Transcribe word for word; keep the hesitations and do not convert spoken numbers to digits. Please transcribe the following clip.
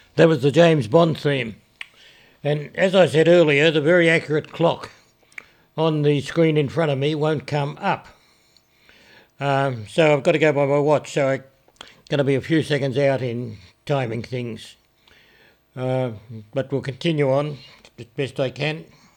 That was the James Bond theme. And as I said earlier, the very accurate clock on the screen in front of me won't come up. Um, so I've got to go by my watch, so I'm going to be a few seconds out in timing things. Uh, but we'll continue on as best I can.